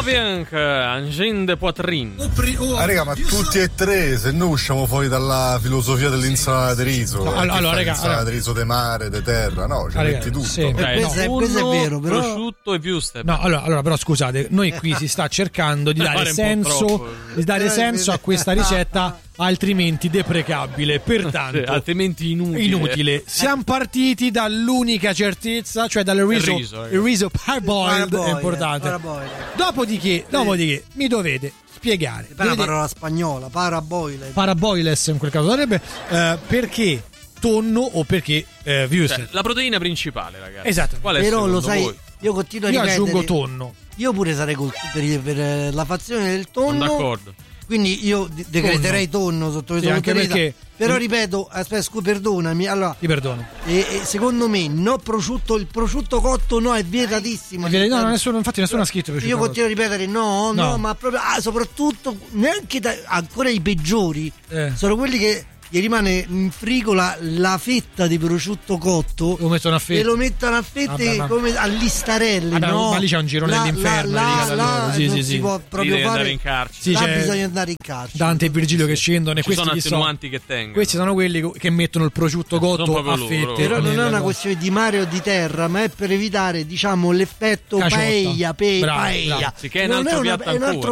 avec Angine de Poitrine. Raga, ma tutti e tre, se noi usciamo fuori dalla filosofia dell'insalata di riso, allora, raga, l'insalata di riso de mare, de terra, no, ci metti tutto. Sì. Questo è vero, però. Prosciutto e wurstel. No, allora, però scusate, noi qui si sta cercando di dare senso a questa ricetta, altrimenti deprecabile, pertanto altrimenti inutile. Siamo partiti dall'unica certezza, cioè dal il riso parboiled è importante. Dopodiché mi dovete spiegare, È una parola spagnola, paraboiles in quel caso sarebbe, perché tonno o perché wurstel. Cioè, la proteina principale, ragazzi. Esatto. Qual è però lo sai, voi? io continuo a ripetere, aggiungo tonno. Io pure sarei per la fazione del tonno. Sono d'accordo. Quindi io decreterei tonno sotto le anche perché però ripeto, aspetta, perdonami, allora ti perdono. Secondo me il prosciutto cotto no, è vietatissimo. Infatti nessuno ha scritto prosciutto. Io continuo a ripetere no, ma proprio soprattutto neanche ancora i peggiori sono quelli che gli rimane in frigo la fetta di prosciutto cotto, lo mettono a fette, e lo mettono a fette come a listarelle. No, ma lì c'è un girone dell'inferno. Non si può proprio fare. Andare in carcere. Bisogna andare in carcere. Dante e Virgilio che scendono, e ci sono attenuanti che tengono. Questi sono quelli che mettono il prosciutto cotto a fette. Però non è una questione di mare o di terra, ma è per evitare, diciamo, l'effetto paella. Sì, che è un altro piatto ancora.